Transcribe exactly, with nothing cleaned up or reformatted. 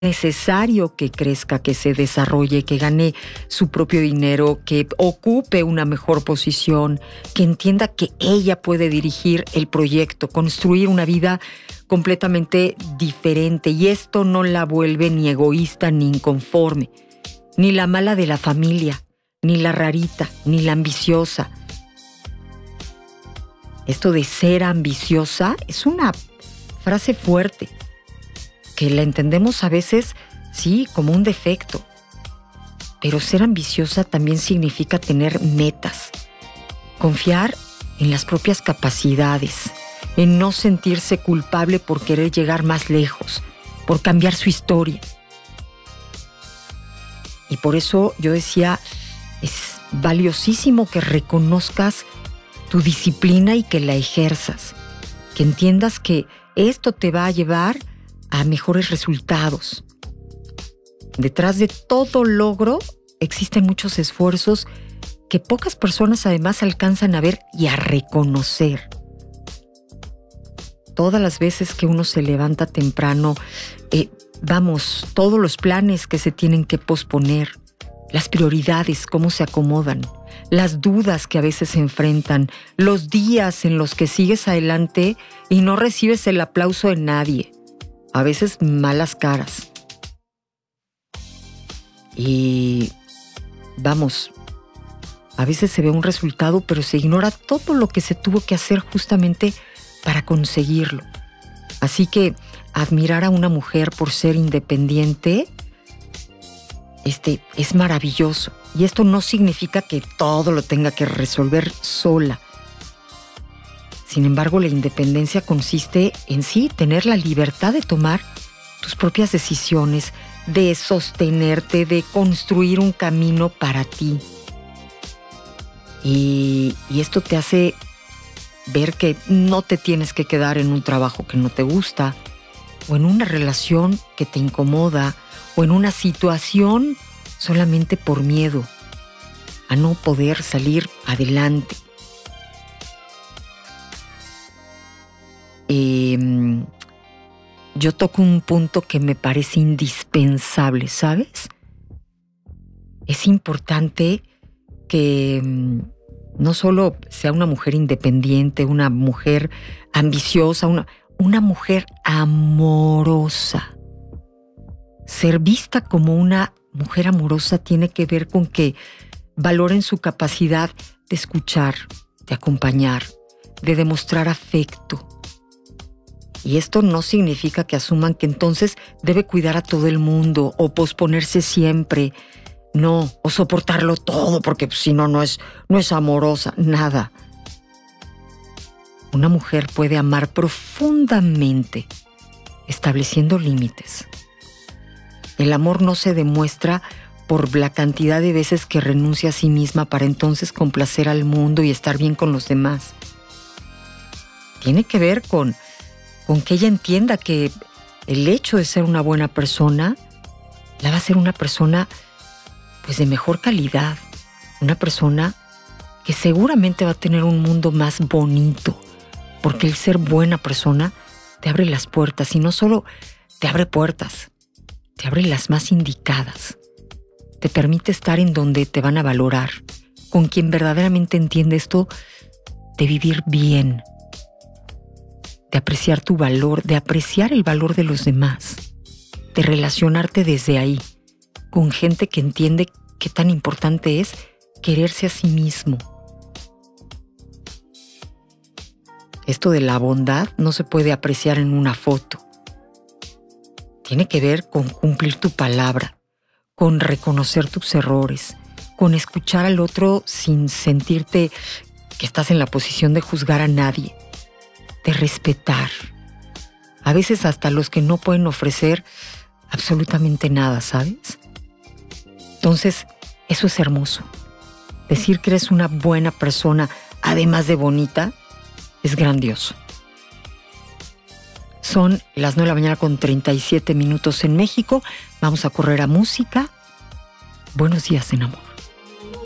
necesario que crezca, que se desarrolle, que gane su propio dinero, que ocupe una mejor posición, que entienda que ella puede dirigir el proyecto, construir una vida completamente diferente. Y esto no la vuelve ni egoísta ni inconforme, ni la mala de la familia, ni la rarita, ni la ambiciosa. Esto de ser ambiciosa es una frase fuerte, que la entendemos a veces, sí, como un defecto. Pero ser ambiciosa también significa tener metas, confiar en las propias capacidades, en no sentirse culpable por querer llegar más lejos, por cambiar su historia. Y por eso yo decía, es valiosísimo que reconozcas tu disciplina y que la ejerzas, que entiendas que esto te va a llevar a mejores resultados. Detrás de todo logro existen muchos esfuerzos que pocas personas además alcanzan a ver y a reconocer. Todas las veces que uno se levanta temprano, eh, vamos, todos los planes que se tienen que posponer, las prioridades, cómo se acomodan, las dudas que a veces se enfrentan, los días en los que sigues adelante y no recibes el aplauso de nadie. A veces malas caras. Y vamos, a veces se ve un resultado, pero se ignora todo lo que se tuvo que hacer justamente para conseguirlo. Así que admirar a una mujer por ser independiente, este, es maravilloso. Y esto no significa que todo lo tenga que resolver sola. Sin embargo, la independencia consiste en sí tener la libertad de tomar tus propias decisiones, de sostenerte, de construir un camino para ti. Y, y esto te hace ver que no te tienes que quedar en un trabajo que no te gusta, o en una relación que te incomoda, o en una situación solamente por miedo a no poder salir adelante. Eh, yo toco un punto que me parece indispensable, ¿sabes? Es importante que no solo sea una mujer independiente, una mujer ambiciosa, una, una mujer amorosa. Ser vista como una mujer amorosa tiene que ver con que valoren su capacidad de escuchar, de acompañar, de demostrar afecto. Y esto no significa que asuman que entonces debe cuidar a todo el mundo o posponerse siempre. No, o soportarlo todo porque si no, no es, no es amorosa, nada. Una mujer puede amar profundamente, estableciendo límites. El amor no se demuestra por la cantidad de veces que renuncia a sí misma para entonces complacer al mundo y estar bien con los demás. Tiene que ver con con que ella entienda que el hecho de ser una buena persona la va a hacer una persona pues de mejor calidad, una persona que seguramente va a tener un mundo más bonito, porque el ser buena persona te abre las puertas y no solo te abre puertas, te abre las más indicadas, te permite estar en donde te van a valorar, con quien verdaderamente entiende esto de vivir bien, de apreciar tu valor, de apreciar el valor de los demás, de relacionarte desde ahí, con gente que entiende qué tan importante es quererse a sí mismo. Esto de la bondad no se puede apreciar en una foto. Tiene que ver con cumplir tu palabra, con reconocer tus errores, con escuchar al otro sin sentirte que estás en la posición de juzgar a nadie, de respetar. A veces hasta los que no pueden ofrecer absolutamente nada, ¿sabes? Entonces, eso es hermoso. Decir que eres una buena persona, además de bonita, es grandioso. Son las nueve de la mañana con treinta y siete minutos en México. Vamos a correr a música. Buenos días en amor.